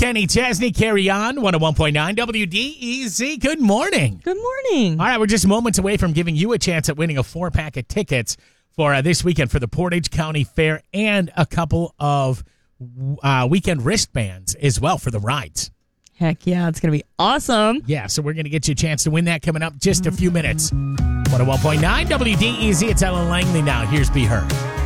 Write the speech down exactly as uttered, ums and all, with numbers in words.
Kenny Chesney, Carry On, one oh one point nine W D E Z. Good morning. Good morning. All right, we're just moments away from giving you a chance at winning a four-pack of tickets for uh, this weekend for the Portage County Fair and a couple of uh, weekend wristbands as well for the rides. Heck yeah, it's going to be awesome. Yeah, so we're going to get you a chance to win that coming up just a few minutes. one oh one point nine W D E Z. It's Ellen Langley now. Here's Be Her.